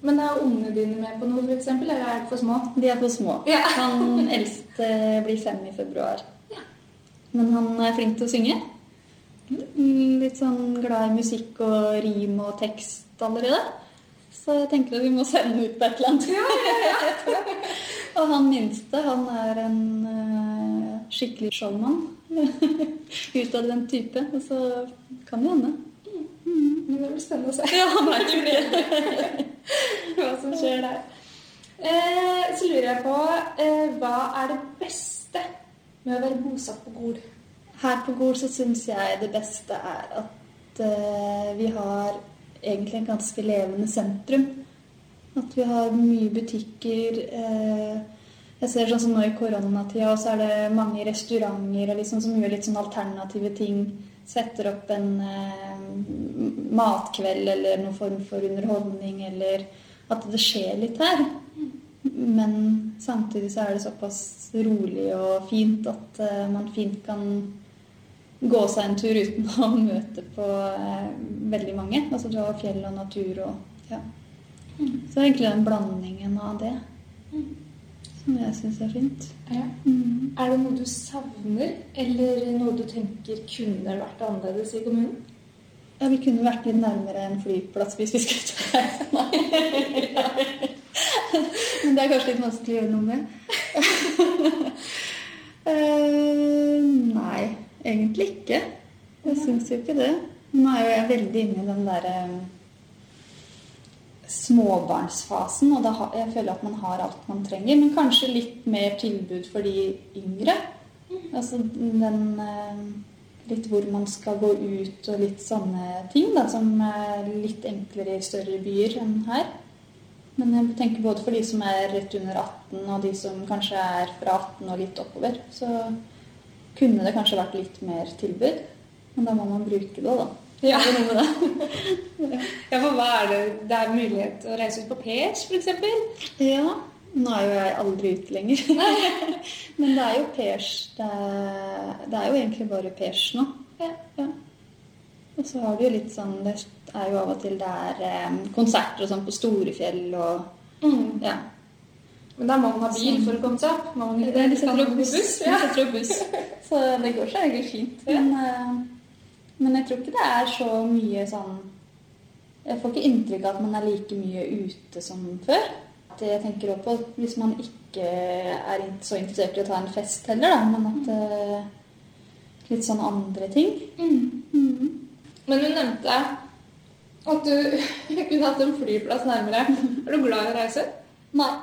Men er ungene dine med på noe, for eksempel, eller er de for små? De er for små. Ja. Han eldste blir 5 i februar. Ja. Men han er flink til å synge. Litt sånn glad i musikk og rim og tekst allerede. Så jeg tenker at vi må sende ut på et eller annet. Ja. Og han minste, han er en skikkelig showman. Utadvendt type. Og så kan det hende. Men det blir spennende å se. Ja, han er jo det. Hva som skjer der. Så lurer jeg på, hva er det beste med å være bosatt på Gol? Her på Gol så synes jeg det beste er at vi har egentlig en ganske levende sentrum. At vi har mye butikker. Jeg ser sånn som nå i koronatida, og så er det mange restauranter og liksom, som gjør litt sånn alternative ting. Setter opp en matkveld eller noen form for underholdning, eller at det skjer litt her. Men samtidig så er det såpass rolig og fint at man fint kan gå seg en tur uten å møte på veldig mange. Altså du har fjell og natur og ja. Så egentlig den blandingen av det som jeg synes er fint. Ja. Er det noe du savner, eller noe du tenker kunne vært annerledes i kommunen? Ja, vi kunne vært litt nærmere en flyplass hvis vi skulle ta det. Men det er kanskje litt vanskelig å gjøre noe med. Nei, egentlig ikke. Jeg synes jo ikke det. Nå er jo jeg veldig inne i den der småbarnsfasen, og jeg føler at man har alt man trenger, men kanskje litt mer tilbud for de yngre. Altså den litt hvor man skal gå ut og litt sånne ting da, som er litt enklere i større byer enn her. Men jeg tenker både for de som er rett under 18 og de som kanskje er fra 18 og litt oppover, så kunne det kanskje vært litt mer tilbud. Men da må man bruke det da. Ja. Det er noe med det. Ja, for hva er det? Det er mulighet å reise ut på Pers, for eksempel? Ja, nå er jo jeg aldri ute lenger. Men det er jo Pers, det er jo egentlig bare Pers nå. Ja. Og så har du jo litt sånn, det er jo av og til det er konserter og sånn på Storefjell og ja. Men da må man ha bil for å komme seg opp. Må man ikke det? De setter opp buss. Ja. De setter opp buss. Så det går så egentlig fint. Men jeg tror ikke det er så mye sånn, jeg får ikke inntrykk av at man er like mye ute som før. Jeg tenker også på hvis man ikke er så interessert i å ta en fest heller da, men at litt sånn andre ting. Men du nevnte at du kunne hatt en flyplass nærmere. Er du glad i å reise? Nei.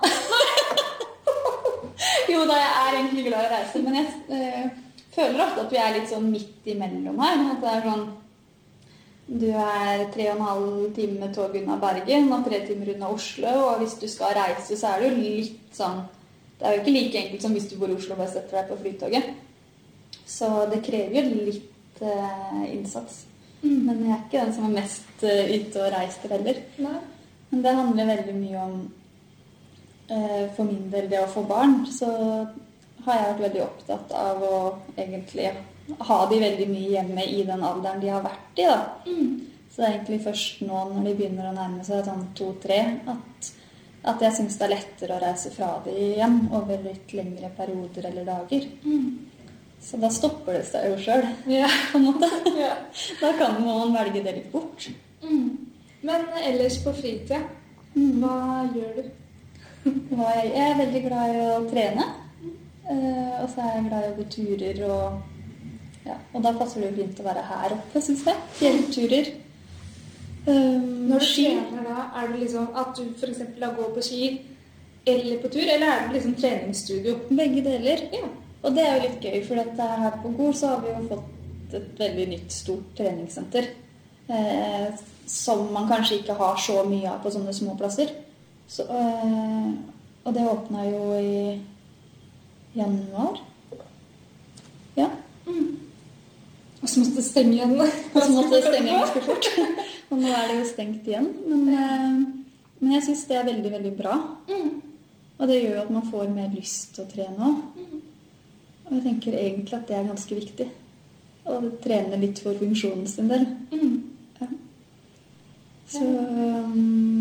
Jo da, jeg er egentlig glad i å reise, men jeg føler ofte at vi er litt sånn midt imellom her. At det er sånn, du er 3,5 timer med tog unna Bergen og 3 timer unna Oslo, og hvis du skal reise så er det jo litt sånn, det er jo ikke like enkelt som hvis du bor i Oslo og bare setter deg på flytoget. Så det krever jo litt innsats. Men jeg er ikke den som er mest ute og reiser heller. Nei. Men det handler veldig mye om, for min del, det å få barn, så har jeg vært veldig opptatt av å egentlig ha de veldig mye hjemme i den alderen de har vært i da. Så det er egentlig først nå når de begynner å nærme seg sånn 2-3 at jeg synes det er lettere å reise fra de igjen over litt lengre perioder eller dager. Så da stopper det seg jo selv, på en måte. Ja. Da må man velge det litt bort. Men ellers på fritid, hva gjør du? Jeg er veldig glad i å trene. Og så er jeg glad i å gå turer, og da passer det jo fint å være her oppe, synes jeg. Fjellturer. Når du trener da, er det liksom at du for eksempel da går på ski eller på tur, eller er det liksom treningsstudio? Begge deler. Ja. Og det er jo litt gøy, for her på Gol så har vi jo fått et veldig nytt, stort treningssenter. Som man kanskje ikke har så mye av på sånne små plasser. Så, og det åpnet jo i januar. Ja. Og så måtte det stenge igjen. Og så måtte det stenge ganske fort. Og nå er det jo stengt igjen. Men jeg synes det er veldig, veldig bra. Og det gjør jo at man får mer lyst til å trene også. Og jeg tenker egentlig at det er ganske viktig. Å trene litt for funksjonen sin del. Ja.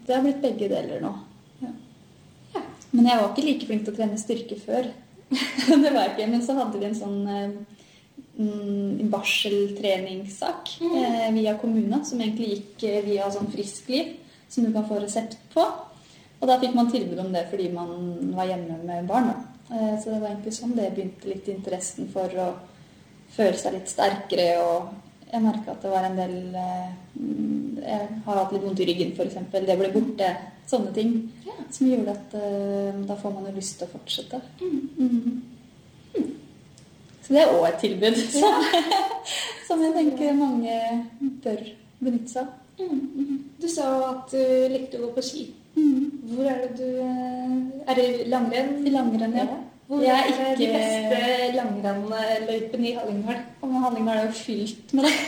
Det har blitt begge deler nå. Ja. Ja. Men jeg var ikke like flink til å trene styrke før. Det var jeg ikke. Men så hadde vi en sånn barseltreningssak via kommunen, som egentlig gikk via sånn Friskliv, som du kan få resept på. Og da fikk man tilbud om det fordi man var hjemme med barn. Da. Så det var egentlig sånn det begynte litt interessen for å føle seg litt sterkere. Og jeg merket at det var en del jeg har hatt litt vondt i ryggen, for eksempel. Det ble borte. Sånne ting som gjorde at da får man jo lyst til å fortsette. Så det er også et tilbud som jeg tenker mange bør benytte seg av. Du sa jo at du likte å gå på ski. Hvor er det du Er det langrenn? I langrenn, ja. Hvor Jeg er ikke- de beste langrennløypene i Hallingdal? Og Hallingdal er jo fylt med det.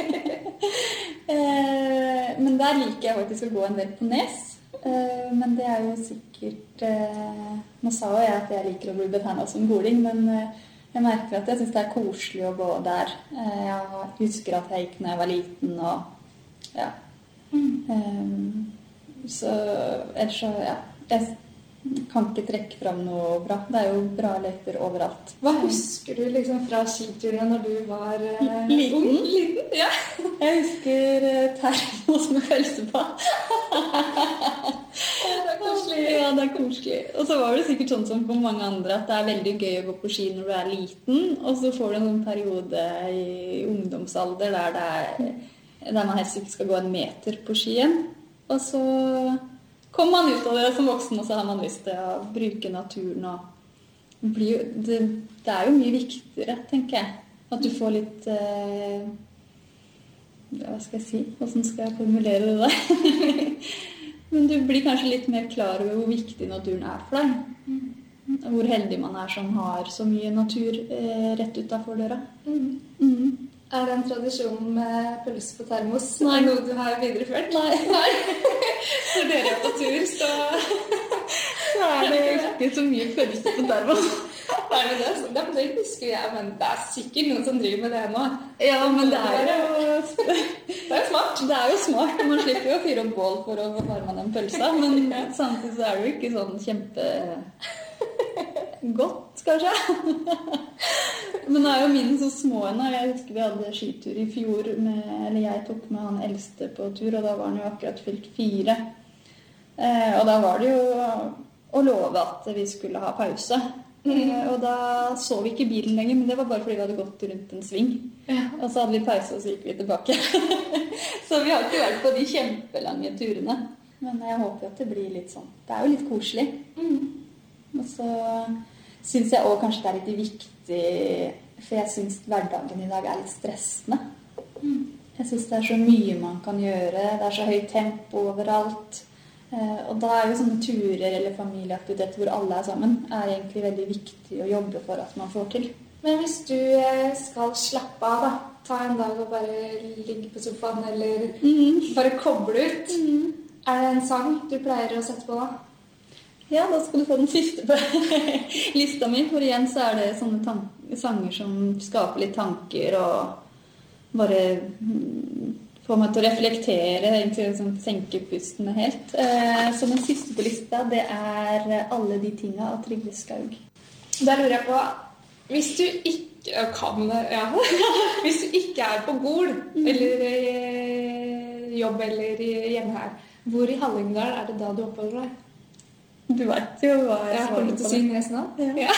Men der liker jeg faktisk å gå en del på Nes. Men det er jo sikkert Nå sa jo jeg at jeg liker å bli betegnet som goling, men jeg merker at jeg synes det er koselig å gå der. Jeg husker at jeg gikk når jeg var liten, og ja. Så ellers så, ja. Jeg kan ikke trekke fram noe bra. Det er jo bra løyper overalt. Hva husker du liksom fra skiturene når du var Liten? ung? Liten? Ja. Jeg husker termos med pølse på. Det er koselig. Ja, det er koselig. Og så var det sikkert sånn som for mange andre at det er veldig gøy å gå på ski når du er liten, og så får du en sånn periode i ungdomsalder der man helst ikke skal gå en meter på skien. Og så kommer man ut av det som voksen, og så har man lyst til å bruke naturen. Og det er jo mye viktigere, tenker jeg. At du får litt hva skal jeg si? Hvordan skal jeg formulere det der? Men du blir kanskje litt mer klar over hvor viktig naturen er for deg. Hvor heldig man er som har så mye natur rett utenfor døra. Er det en tradisjon med pølse på termos? Nei. Er det noe du har videreført? Nei. Når dere er på tur, så er det ikke så mye pølse på termos. er det det. Det husker jeg, men det er sikkert noen som driver med det nå. Ja, men det er jo smart. Det er jo smart, og man slipper jo å fyre opp bål for å varme den pølsa, men samtidig så er det jo ikke sånn kjempegodt, kanskje. Men nå er jo mine så små ennå. Jeg husker vi hadde skitur i fjor, eller jeg tok med han eldste på tur, og da var han jo akkurat fylt 4. Og da var det jo å love at vi skulle ha pause. Og da så vi ikke bilen lenger, men det var bare fordi vi hadde gått rundt en sving. Og så hadde vi pause, og så gikk vi tilbake. Så vi har ikke vært på de kjempelange turene. Men jeg håper at det blir litt sånn. Det er jo litt koselig. Og så synes jeg også kanskje det er litt viktig, for jeg synes hverdagen i dag er litt stressende. Jeg synes det er så mye man kan gjøre, det er så høyt tempo overalt. Og da er jo sånne turer eller familieaktiviteter hvor alle er sammen, er egentlig veldig viktig å jobbe for at man får til. Men hvis du skal slappe av da, ta en dag og bare ligge på sofaen eller bare koble ut, er det en sang du pleier å sette på da? Ja, da skal du få den siste på lista mi, for igjen så er det sånne sanger som skaper litt tanker og bare få meg til å reflektere, egentlig sånn, senke pustene helt. Så den siste på lista, det er Alle de tinga av Trygve Skaug. Der lurer jeg på, hvis du ikke hvis du ikke er på Gol, eller jobb eller hjemme her, hvor i Hallingdal er det da du oppholder deg? Du vet jo hva jeg svarer på. Kommer du til å si Nes nå? Ja.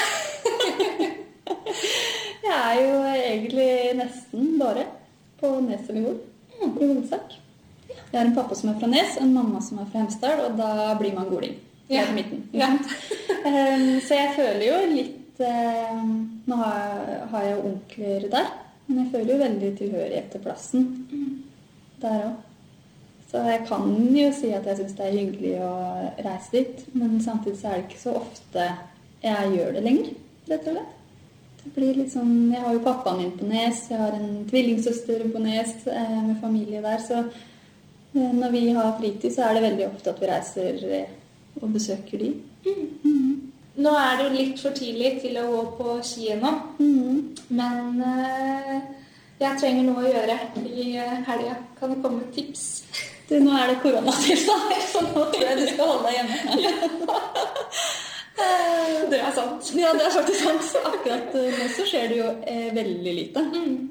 Jeg er jo egentlig nesten bare på Nes eller Gol. I hovedsak. Jeg har en pappa som er fra Nes, en mamma som er fra Hemsedal, og da blir man goling. Ja. I midten. Ja. Så jeg føler jo litt nå har jeg jo onkler der, men jeg føler jo veldig tilhørighet til plassen der også. Så jeg kan jo si at jeg synes det er hyggelig å reise dit, men samtidig så er det ikke så ofte jeg gjør det lenger, rett og slett. Det blir litt sånn, jeg har jo pappaen min på Nes, jeg har en tvillingsøster på Nes med familie der, så når vi har fritid så er det veldig ofte at vi reiser og besøker de. Nå er det jo litt for tidlig til å gå på skien nå, men jeg trenger noe å gjøre i helga. Kan det komme tips? Nå er det koronatilstander, så nå tror jeg du skal holde deg hjemme. Det er sant. Ja, det er faktisk sant. Akkurat nå så skjer det jo veldig lite.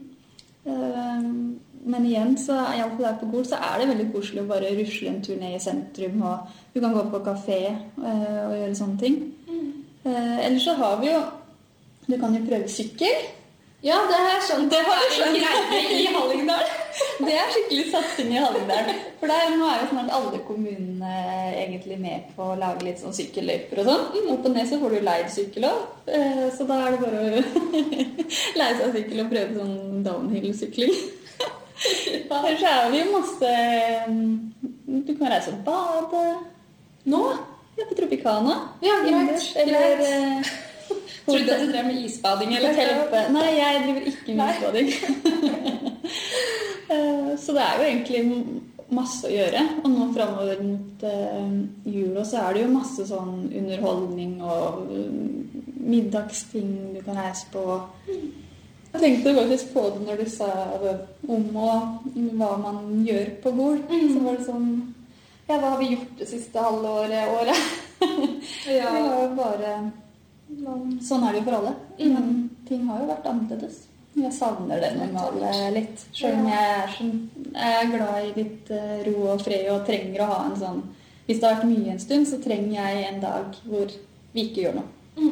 Men igjen, så i alle fall der på Gol, så er det veldig koselig å bare rusle en tur ned i sentrum, og du kan gå på kafé og gjøre sånne ting. Ellers så har vi jo, du kan jo prøve sykkel. Ja, det har jeg skjønt. Det har du skjønt. Greie i Hallingdal. Det er skikkelig satsing i Hallingdal. For nå er jo snart alle kommunene egentlig med på å lage litt sånn sykkelløyper og sånn. Opp og ned så får du leid sykkel også. Så da er det bare å leie seg sykkel og prøve sånn downhill-sykling. Ellers er det jo masse... Du kan reise og bade. Nå? Ja, på Tropicana. Ja, greit. Eller... Tror du at du drev med isbading, eller? Nei, jeg driver ikke med isbading. Så det er jo egentlig masse å gjøre. Og nå fremover mot jula så er det jo masse sånn underholdning og middagsting du kan reise på. Jeg tenkte faktisk på det når du sa det om hva man gjør på Gol. Så var det sånn, ja, hva har vi gjort det siste året? Ja. Vi har jo bare... Sånn er det jo for alle. Men ting har jo vært annerledes. Jeg savner det normale litt. Selv om jeg er glad i litt ro og fred og trenger å ha en sånn... Hvis det har vært mye en stund, så trenger jeg en dag hvor vi ikke gjør noe.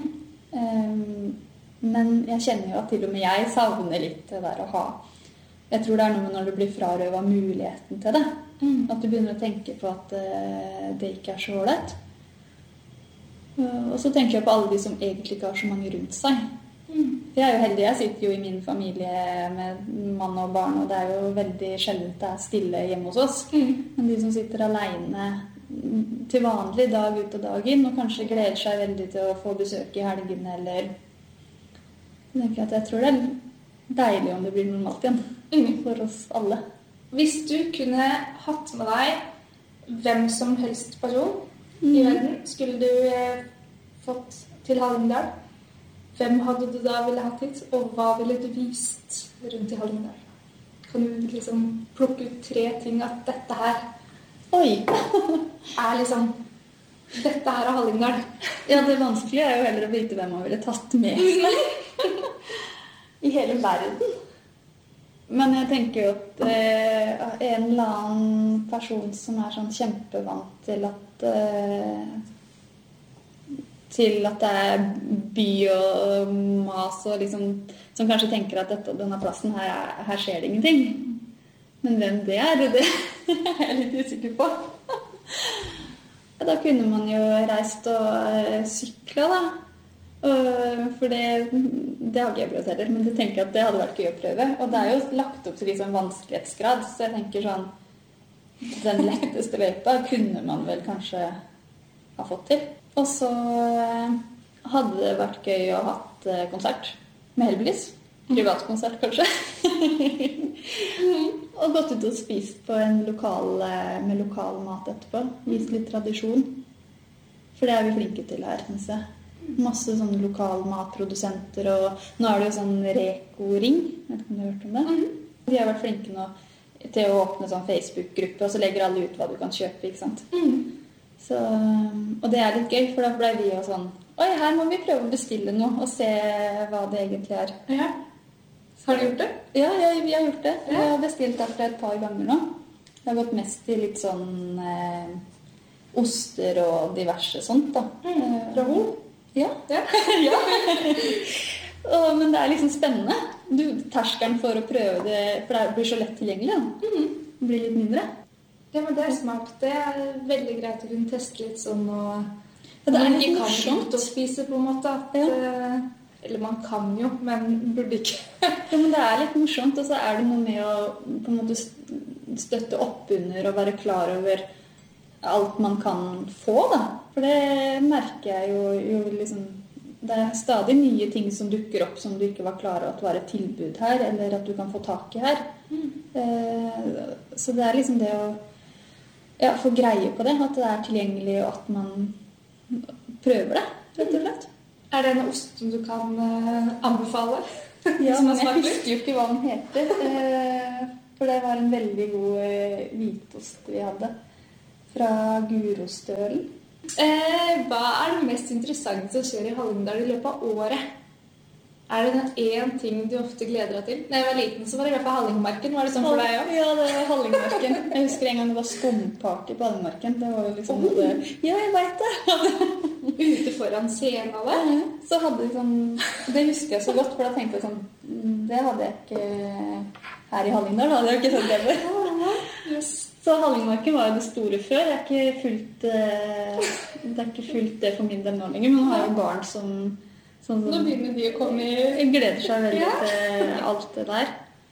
Men jeg kjenner jo at til og med jeg savner litt det der å ha. Jeg tror det er noe når du blir frarøvet muligheten til det. At du begynner å tenke på at det ikke er så ålreit. Og så tenker jeg på alle de som egentlig ikke har så mange rundt seg. For jeg er jo heldig, jeg sitter jo i min familie med mann og barn, og det er jo veldig sjeldent det er stille hjemme hos oss. Men de som sitter alene til vanlig dag ut og dag inn, og kanskje gleder seg veldig til å få besøk i helgen, eller... Så tenker jeg at jeg tror det er deilig om det blir normalt igjen, for oss alle. Hvis du kunne hatt med deg hvem som helst person i verden, skulle du fått til Hallingdal, hvem hadde du da ville hatt hit, og hva ville du vist rundt i Hallingdal? Kan du liksom plukke ut 3 ting at dette her er liksom, dette her er Hallingdal? Ja, det vanskelige er jo heller å vite hvem man ville tatt med seg i hele verden. Men jeg tenker jo at en eller annen person som er sånn kjempevant til at det er by og mas og liksom, som kanskje tenker at denne plassen her skjer det ingenting. Men hvem det er jeg litt usikker på. Da kunne man jo reist og syklet da. For det har ikke jeg prøvd heller, men jeg tenker at det hadde vært gøy å prøve. Og det er jo lagt opp til liksom vanskelighetsgrad, så jeg tenker sånn, den letteste løypa kunne man vel kanskje ha fått til. Og så hadde det vært gøy å ha hatt konsert med Hellbillies. Privatkonsert kanskje. Og gått ut og spist på en med lokal mat etterpå. Vist litt tradisjon. For det er vi flinke til her, synes jeg. Masse sånne lokal matprodusenter, og nå er det jo sånn Reko-ring. Jeg vet ikke om du har hørt om det? De har vært flinke nå til å åpne sånn Facebook-gruppe, og så legger alle ut hva du kan kjøpe, ikke sant? Så, og det er litt gøy, for da ble vi jo sånn, oi, her må vi prøve å bestille noe, og se hva det egentlig er. Ja. Har du gjort det? Ja, vi har gjort det. Vi har bestilt derfra et par ganger nå. Det har gått mest i litt sånn oster og diverse sånt da. Fra Hol? Ja. Ja. Men det er liksom spennende. Terskelen for å prøve det, for det blir så lett tilgjengelig da. Det blir litt mindre. Ja, men det er smart. Det er veldig greit å kunne teste litt sånn, og det er man litt ikke kan morsomt ut og spise på en måte. Eller man kan jo, men burde ikke. Ja, men det er litt morsomt, og så er det noe med å på en måte støtte opp under og være klar over alt man kan få da. For det merker jeg jo liksom, det er stadig nye ting som dukker opp som du ikke var klar over at var et tilbud her, eller at du kan få tak i her. Så det er liksom det å få greie på det, at det er tilgjengelig og at man prøver det, rett og slett. Er det en ost som du kan anbefale? Ja, men jeg husker jo ikke hva den heter. For det var en veldig god hvitost vi hadde. Fra Gurostølen. Hva det mest interessante som skjer i Hallingdal i løpet av året? Det noen en ting du ofte gleder deg til? Da jeg var liten, så var det i hvert fall Hallingmarken. Var det sånn for deg også? Ja, det var Hallingmarken. Jeg husker en gang det var skumparty på Hallingmarken. Det var jo liksom det. Ja, jeg vet det! Ute foran scenen av det? Så hadde de sånn... Det husker jeg så godt, for da tenkte jeg sånn... Det hadde jeg ikke her i Hallingdal. Da hadde jeg ikke sett det før. Yes. Så Hallingmarken var jo det store før. Det er ikke fullt det for min del nå lenger, men nå har jeg jo barn som nå begynner de å komme i... Jeg gleder seg veldig til alt det der.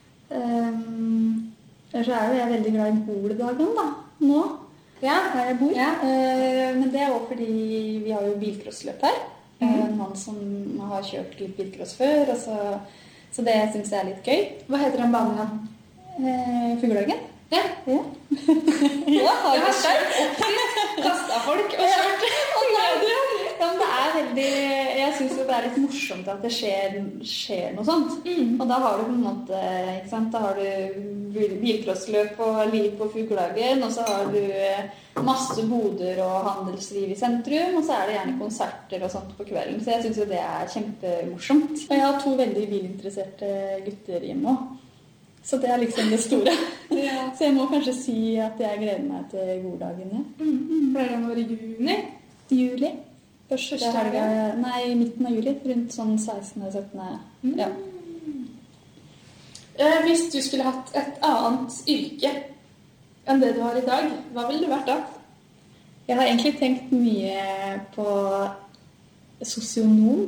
Ellers så jo jeg veldig glad i Boldagen da, nå. Ja. Her jeg bor. Ja. Men det også fordi vi har jo bilcrossløp her. En mann som har kjørt litt bilcross før, så det synes jeg litt gøy. Hva heter den banen igjen? Fuglehagen. Ja. Ja. Ja, jeg har kjørt opp dit, kastet folk og kjørt. Ja, men det veldig... Jeg synes jo det litt morsomt at det skjer noe sånt. Og da har du på en måte, ikke sant? Da har du bilcrossløp og liv på Fuglehagen, og så har du masse boder og handelsliv i sentrum, og så det gjerne konserter og sånt på kvelden. Så jeg synes jo det kjempemorsomt. Og jeg har 2 veldig bilinteresserte gutter hjemme også. Så det liksom det store. Ja. Så jeg må kanskje si at jeg gleder meg til Boldagen. Ja. Pleier den å være i juni? Juli. Første helga, nei, midten av juli, rundt sånn 16. og 17. Ja. Hvis du skulle hatt et annet yrke enn det du har i dag, hva ville det vært da? Jeg har egentlig tenkt mye på sosionom.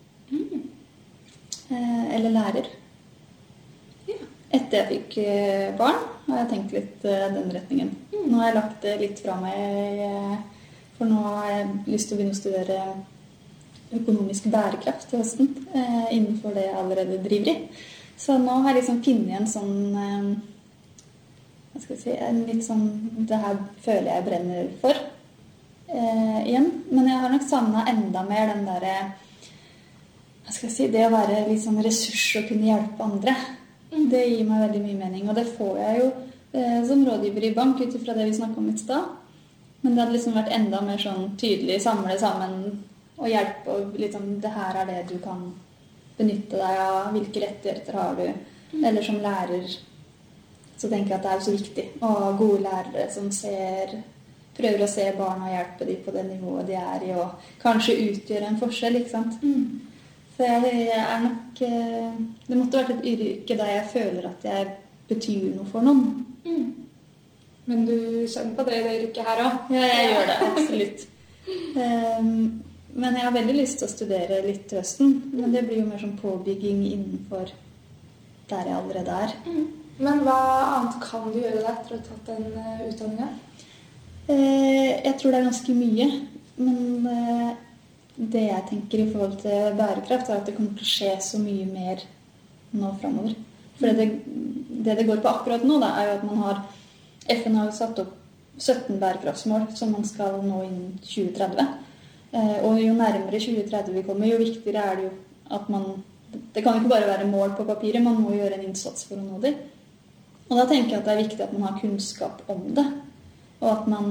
Eller lærer. Ja. Etter jeg fikk barn, har jeg tenkt litt den retningen. Nå har jeg lagt det litt fra meg, for nå har jeg lyst til å begynne å studere økonomisk bærekraft til høsten, innenfor det jeg allerede driver i. Så nå har jeg liksom finnet en sånn, hva skal jeg si, en litt sånn, det her føler jeg brenner for igjen. Men jeg har nok savnet enda mer den der, hva skal jeg si, det å være litt sånn ressurs og kunne hjelpe andre. Det gir meg veldig mye mening, og det får jeg jo som rådgiver i bank ut fra det vi snakket om i sted. Men det hadde liksom vært enda mer sånn tydelig, samle sammen og hjelpe, og liksom, det her det du kan benytte deg av, hvilke rettigheter har du, eller som lærer, så tenker jeg at det så viktig, og ha gode lærere som prøver å se barna og hjelpe dem på det nivået de i, og kanskje utgjøre en forskjell, ikke sant? Så jeg nok, det måtte vært et yrke der jeg føler at jeg betyr noe for noen. Men du kjenner på det yrket her også? Ja, jeg gjør det, absolutt. Men jeg har veldig lyst til å studere litt til høsten, men det blir jo mer sånn påbygging innenfor der jeg allerede Men hva annet kan du gjøre da etter å ha tatt den utdanningen? Jeg tror det ganske mye, men det jeg tenker i forhold til bærekraft at det kommer til å skje så mye mer nå fremover. For det går på akkurat nå da, jo at man har FN har jo satt opp 17 bærekraftsmål som man skal nå innen 2030. Og jo nærmere 2030 vi kommer, jo viktigere det jo at det kan ikke bare være mål på papiret, man må gjøre en innsats for å nå det. Og da tenker jeg at det viktig at man har kunnskap om det, og at man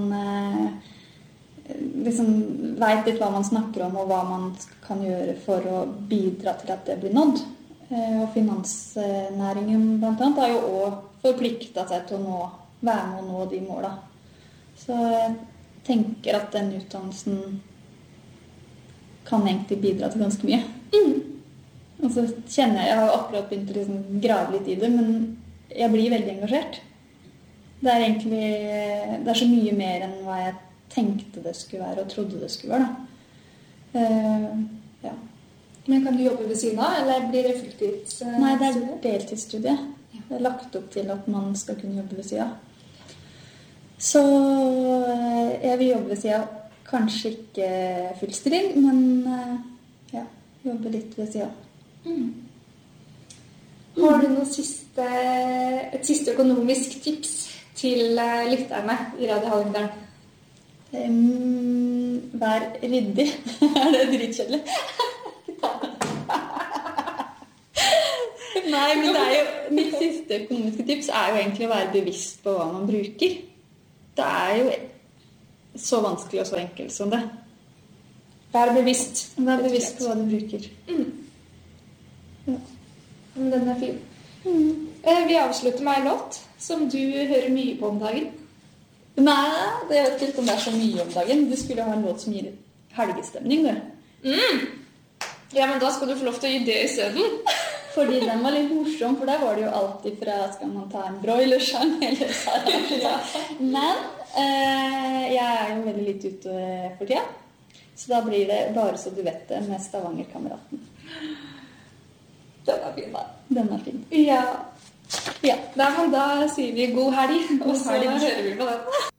liksom vet litt hva man snakker om, og hva man kan gjøre for å bidra til at det blir nådd. Og finansnæringen blant annet har jo også forpliktet seg til å være med å nå de målene. Så jeg tenker at den utdannelsen kan egentlig bidra til ganske mye. Og så kjenner jeg har akkurat begynt å liksom grave litt i det, men jeg blir veldig engasjert. Det er så mye mer enn hva jeg tenkte det skulle være og trodde det skulle være da. Ja. Men kan du jobbe ved siden av, eller blir det fulltids? Nei, det deltidsstudie. Det lagt opp til at man skal kunne jobbe ved siden. Så jeg vil jobbe ved siden, kanskje ikke fullstilling, men ja, jobbe litt ved siden. Har du et siste økonomisk tips til lytterne i Radio Hallingdal? Vær ryddig. Det dritkjedelig? Nei, men det er jo, mitt siste økonomiske tips er jo egentlig å være bevisst på hva man bruker. Det er jo så vanskelig og så enkelt som det. Vær bevisst. Vær bevisst på hva du bruker. Ja. Men den er fin. Vi avslutter med en låt som du hører mye på om dagen. Nei, det er ikke om det er så mye om dagen. Du skulle ha en låt som gir helgestemning, du. Ja, men da skal du få lov til å gi det i stedet. Fordi den var litt morsom, for der var det jo alltid fra skal man ta en broilersang eller Sarah. Men jeg er jo veldig litt ute for tida, så da blir det bare så du vet det med Stavanger-kameraten. Den er fin, da. Den er fin. Ja. Ja. Nei, men da sier vi god helg, og så helg. hører vi på den.